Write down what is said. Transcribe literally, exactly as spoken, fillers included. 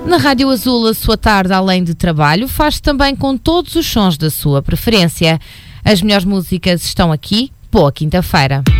Na Rádio Azul, a sua tarde, além de trabalho, faz também com todos os sons da sua preferência. As melhores músicas estão aqui. Boa quinta-feira.